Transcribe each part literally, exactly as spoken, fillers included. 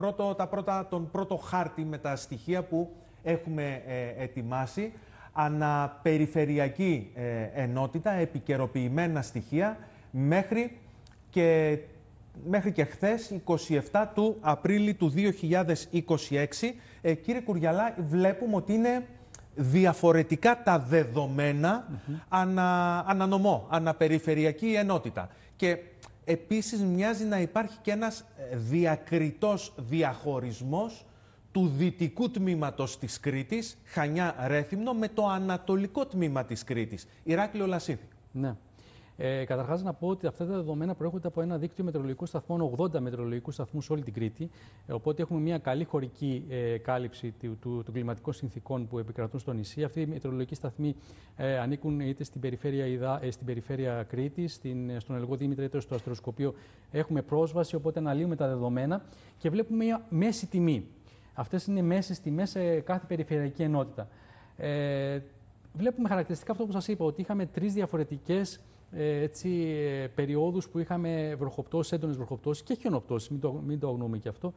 Πρώτο, τα πρώτα, τον πρώτο χάρτη με τα στοιχεία που έχουμε ε, ετοιμάσει. Αναπεριφερειακή ε, ενότητα, επικαιροποιημένα στοιχεία μέχρι και, μέχρι και χθες, εικοστή εβδόμη του Απρίλη του δύο χιλιάδες είκοσι έξι. Ε, κύριε Κουριαλά, βλέπουμε ότι είναι διαφορετικά τα δεδομένα mm-hmm. ανα, ανανομώ, αναπεριφερειακή ενότητα. Και επίσης μοιάζει να υπάρχει και ένας διακριτός διαχωρισμός του δυτικού τμήματος της Κρήτης, Χανιά-Ρέθυμνο, με το ανατολικό τμήμα της Κρήτης, Ηράκλειο Λασίθι. Ναι. Ε, καταρχάς να πω ότι αυτά τα δεδομένα προέρχονται από ένα δίκτυο μετεωρολογικών σταθμών, ογδόντα μετεωρολογικούς σταθμούς σε όλη την Κρήτη. Ε, οπότε έχουμε μια καλή χωρική ε, κάλυψη του, του, των κλιματικών συνθήκων που επικρατούν στο νησί. Αυτοί οι μετεωρολογικοί σταθμοί ε, ανήκουν είτε στην περιφέρεια, Ιδα, ε, στην περιφέρεια Κρήτης, στην, στον Ελγό Δήμητρα, είτε στο αστεροσκοπείο. Έχουμε πρόσβαση, οπότε αναλύουμε τα δεδομένα και βλέπουμε μια μέση τιμή. Αυτές είναι μέσες τιμές σε κάθε περιφερειακή ενότητα. Ε, βλέπουμε χαρακτηριστικά αυτό που σας είπα, ότι είχαμε τρεις διαφορετικές έτσι, περιόδους που είχαμε βροχοπτώσεις, έντονες βροχοπτώσεις και χιονοπτώσεις, μην το, μην το αγνοούμε και αυτό,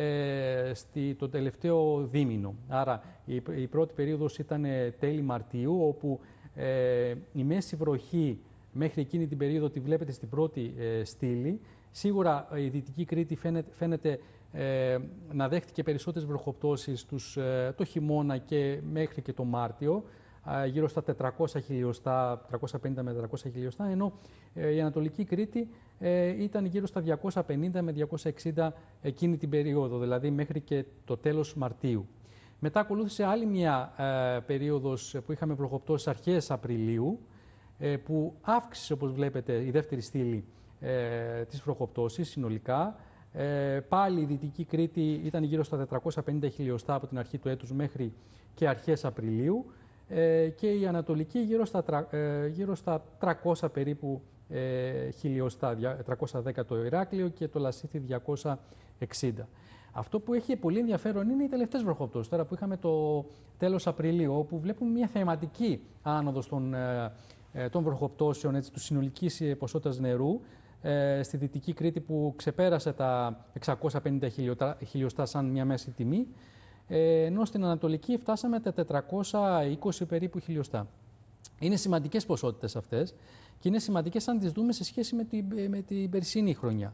ε, στη, το τελευταίο δίμηνο. Άρα η, η πρώτη περίοδος ήταν τέλη Μαρτίου, όπου ε, η μέση βροχή μέχρι εκείνη την περίοδο τη βλέπετε στην πρώτη ε, στήλη. Σίγουρα η Δυτική Κρήτη φαίνεται, φαίνεται ε, να δέχτηκε περισσότερες βροχοπτώσεις τους, ε, το χειμώνα και μέχρι και το Μάρτιο, γύρω στα τετρακόσια χιλιοστά, τριακόσια πενήντα με τετρακόσια χιλιοστά, ενώ ε, η Ανατολική Κρήτη ε, ήταν γύρω στα διακόσια πενήντα με διακόσια εξήντα εκείνη την περίοδο, δηλαδή μέχρι και το τέλος Μαρτίου. Μετά ακολούθησε άλλη μια ε, περίοδος που είχαμε βροχοπτώσεις αρχές Απριλίου, ε, που αύξησε, όπως βλέπετε, η δεύτερη στήλη ε, της βροχοπτώσεις συνολικά. Ε, πάλι η Δυτική Κρήτη ήταν γύρω στα τετρακόσια πενήντα χιλιοστά από την αρχή του έτους μέχρι και αρχές Απριλίου. Ε, και η Ανατολική γύρω στα, ε, γύρω στα τριακόσια περίπου ε, χιλιοστά, τριακόσια δέκα το Ηράκλειο και το Λασίθι διακόσια εξήντα. Αυτό που έχει πολύ ενδιαφέρον είναι οι τελευταίες βροχοπτώσεις, τώρα που είχαμε το τέλος Απριλίου, όπου βλέπουμε μια θεματική άνοδος των, ε, των βροχοπτώσεων, έτσι, του συνολικής ποσότητας νερού, ε, στη Δυτική Κρήτη που ξεπέρασε τα εξακόσια πενήντα χιλιοστά σαν μια μέση τιμή, ενώ στην Ανατολική φτάσαμε τα τετρακόσια είκοσι περίπου χιλιοστά. Είναι σημαντικές ποσότητες αυτές και είναι σημαντικές αν τις δούμε σε σχέση με την, με την περσινή χρονιά,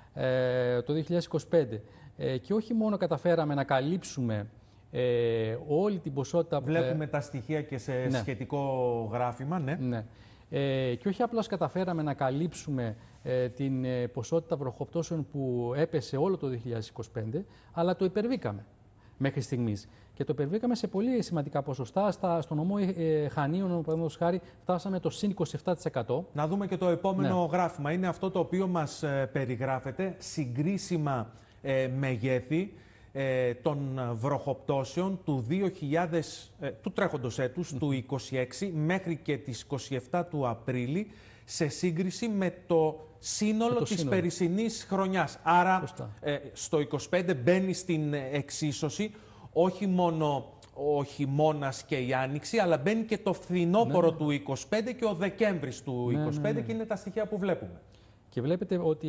ε, το δύο χιλιάδες είκοσι πέντε. Ε, και όχι μόνο καταφέραμε να καλύψουμε ε, όλη την ποσότητα... Βλέπουμε ε, τα στοιχεία και σε ναι. σχετικό γράφημα, ναι. ναι. Ε, και όχι απλώς καταφέραμε να καλύψουμε ε, την ε, ποσότητα βροχοπτώσεων που έπεσε όλο το δύο χιλιάδες είκοσι πέντε, αλλά το υπερβήκαμε μέχρι στιγμής. Και το υπερβήκαμε σε πολύ σημαντικά ποσοστά. Στα, στον νομό ε, Χανίων, παραδείγματος χάρη, φτάσαμε το συν είκοσι επτά τοις εκατό. Να δούμε και το επόμενο ναι. γράφημα. Είναι αυτό το οποίο μας ε, περιγράφεται, συγκρίσιμα ε, μεγέθη ε, των βροχοπτώσεων του, δύο χιλιάδες, ε, του τρέχοντος έτους, mm. του είκοσι έξι, μέχρι και τις είκοσι επτά του Απρίλη, σε σύγκριση με το σύνολο το της σύνολο. περσινής χρονιάς. Άρα ε, στο είκοσι πέντε μπαίνει στην εξίσωση όχι μόνο ο χειμώνας και η άνοιξη, αλλά μπαίνει και το φθινόπωρο ναι. του είκοσι πέντε και ο Δεκέμβρης του ναι, είκοσι πέντε ναι, ναι. και είναι τα στοιχεία που βλέπουμε. Και βλέπετε ότι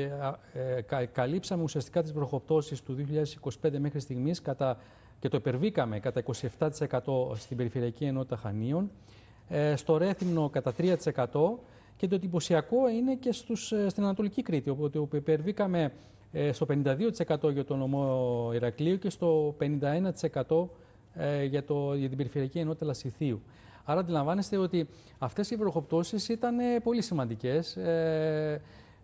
ε, κα, καλύψαμε ουσιαστικά τις βροχοπτώσεις του δύο χιλιάδες είκοσι πέντε μέχρι στιγμής κατά, και το υπερβήκαμε κατά είκοσι επτά τοις εκατό στην Περιφερειακή Ενότητα Χανίων, ε, στο Ρέθυμνο κατά τρία τοις εκατό, και το εντυπωσιακό είναι και στους, στην Ανατολική Κρήτη, όπου υπερβήκαμε στο πενήντα δύο τοις εκατό για τον νομό Ηρακλείου και στο πενήντα ένα τοις εκατό για, το, για την Περιφερειακή Ενότητα Λασιθίου. Άρα αντιλαμβάνεστε ότι αυτές οι βροχοπτώσεις ήταν πολύ σημαντικές, ε,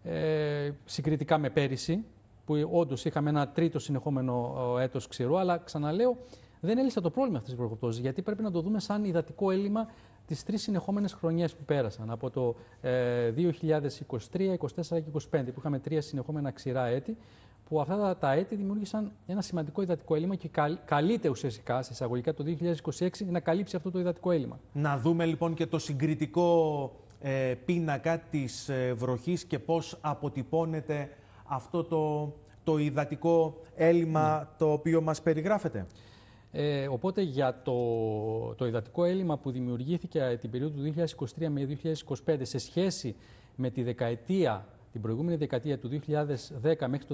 ε, συγκριτικά με πέρυσι, που όντως είχαμε ένα τρίτο συνεχόμενο έτος ξηρό, αλλά ξαναλέω, δεν έλυσε το πρόβλημα αυτής της βροχοπτώσης, γιατί πρέπει να το δούμε σαν υδατικό έλλειμμα τις τρεις συνεχόμενες χρονιές που πέρασαν, από το ε, δύο χιλιάδες είκοσι τρία, είκοσι τέσσερα και είκοσι πέντε, που είχαμε τρία συνεχόμενα ξηρά έτη, που αυτά τα, τα έτη δημιούργησαν ένα σημαντικό υδατικό έλλειμμα και καλ, καλείται ουσιαστικά, σε εισαγωγικά, το δύο χιλιάδες είκοσι έξι να καλύψει αυτό το υδατικό έλλειμμα. Να δούμε λοιπόν και το συγκριτικό ε, πίνακα της ε, βροχής και πώς αποτυπώνεται αυτό το, το υδατικό έλλειμμα ναι. το οποίο μας περιγράφεται. Ε, οπότε για το, το υδατικό έλλειμμα που δημιουργήθηκε την περίοδο του δύο χιλιάδες είκοσι τρία με δύο χιλιάδες είκοσι πέντε σε σχέση με τη δεκαετία, την προηγούμενη δεκαετία του δύο χιλιάδες δέκα μέχρι το